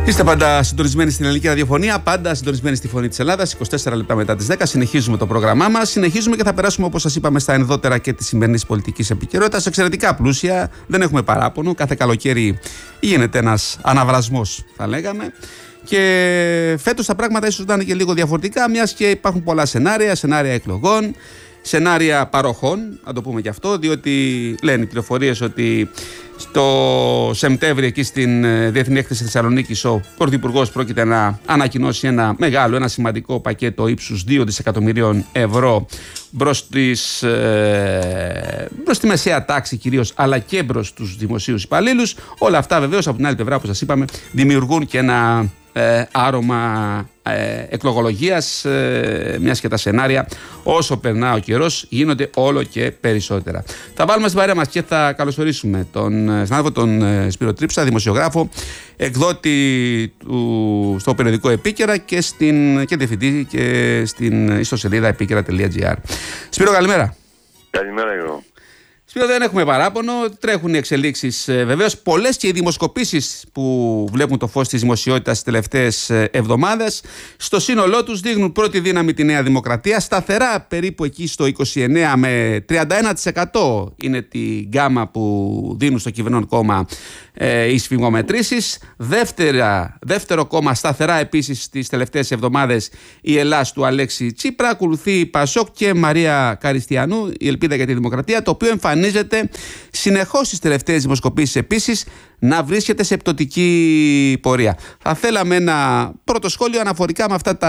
Είστε πάντα συντονισμένοι στην ελληνική ραδιοφωνία, πάντα συντονισμένοι στη Φωνή της Ελλάδας. 24 λεπτά μετά τις 10 συνεχίζουμε το πρόγραμμά μας. Συνεχίζουμε και θα περάσουμε, όπως σας είπαμε, στα ενδότερα και της σημερινής πολιτικής επικαιρότητας. Εξαιρετικά πλούσια, δεν έχουμε παράπονο. Κάθε καλοκαίρι γίνεται ένας αναβρασμός, θα λέγαμε. Και φέτος τα πράγματα ίσως να είναι και λίγο διαφορετικά, μιας και υπάρχουν πολλά σενάρια εκλογών, σενάρια παροχών, να το πούμε και αυτό, διότι λένε οι πληροφορίες ότι στο Σεπτέμβριο εκεί στην Διεθνή Έκθεση Θεσσαλονίκης ο Πρωθυπουργός πρόκειται να ανακοινώσει ένα σημαντικό πακέτο ύψους 2 δισεκατομμυρίων ευρώ προς τη μεσαία τάξη κυρίως, αλλά και προς τους δημοσίους υπαλλήλους. Όλα αυτά βεβαίως από την άλλη πλευρά, όπως σας είπαμε, δημιουργούν και ένα άρωμα εκλογολογίας, μιας και τα σενάρια όσο περνά ο καιρός γίνονται όλο και περισσότερα. Θα βάλουμε στην παρέα μας και θα καλωσορίσουμε τον συνάδελφο τον Σπύρο Τρίψα, δημοσιογράφο, εκδότη στο περιοδικό Επίκαιρα και διευθυντή και στην ιστοσελίδα επίκαιρα.gr. Σπύρο, καλημέρα. Καλημέρα, Γιώργο. Σπύρο, δεν έχουμε παράπονο, τρέχουν οι εξελίξεις βεβαίως, πολλές και οι δημοσκοπήσεις που βλέπουν το φως της δημοσιότητας τις τελευταίες εβδομάδες. Στο σύνολό τους δείχνουν πρώτη δύναμη τη Νέα Δημοκρατία, σταθερά περίπου εκεί στο 29 με 31% είναι τη γκάμα που δίνουν στο κυβερνών κόμμα οι σφιγμομετρήσεις. Δεύτερο κόμμα σταθερά επίσης τις τελευταίες εβδομάδες η Ελλάς του Αλέξη Τσίπρα, ακολουθεί Πασόκ και Μαρία Καριστιανού, η Ελπίδα για τη Δημοκρατία, το οποίο εμφανίζεται συνεχώς στις τελευταίες δημοσκοπήσεις επίσης να βρίσκεται σε πτωτική πορεία. Θα θέλαμε ένα πρώτο σχόλιο αναφορικά με αυτά τα